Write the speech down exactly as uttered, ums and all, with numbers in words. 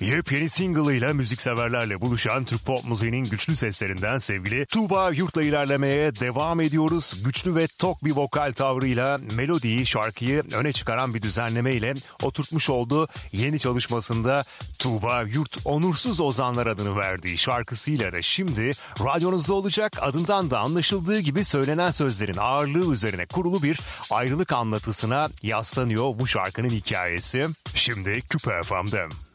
Yepyeni single'ıyla müzikseverlerle buluşan Türk pop müziğinin güçlü seslerinden sevgili Tuğba Yurt'la ilerlemeye devam ediyoruz. Güçlü ve tok bir vokal tavrıyla melodiyi, şarkıyı öne çıkaran bir düzenlemeyle oturtmuş olduğu yeni çalışmasında Tuğba Yurt Onursuz Ozanlar adını verdiği şarkısıyla da şimdi radyonuzda olacak. Adından da anlaşıldığı gibi söylenen sözlerin ağırlığı üzerine kurulu bir ayrılık anlatısına yaslanıyor bu şarkının hikayesi. Şimdi Küpe F M'de.